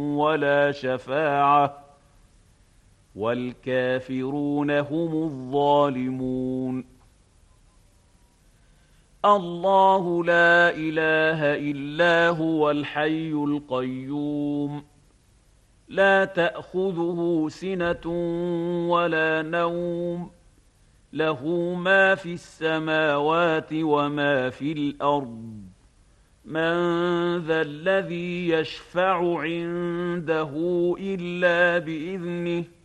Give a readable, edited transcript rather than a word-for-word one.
ولا شفاعة والكافرون هم الظالمون. الله لا إله إلا هو الحي القيوم لا تأخذه سنة ولا نوم له ما في السماوات وما في الأرض من ذا الذي يشفع عنده إلا بإذنه